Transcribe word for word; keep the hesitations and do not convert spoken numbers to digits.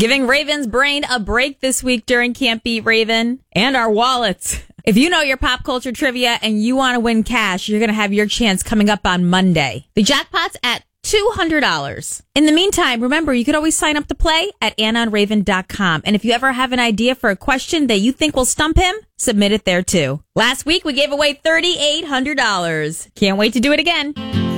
Giving Raven's brain a break this week during Can't Beat Raven and our wallets. If you know your pop culture trivia and you want to win cash, you're going to have your chance coming up on Monday. The jackpot's at two hundred dollars. In the meantime, remember, you could always sign up to play at anon raven dot com. And if you ever have an idea for a question that you think will stump him, submit it there too. Last week, we gave away three thousand eight hundred dollars. Can't wait to do it again.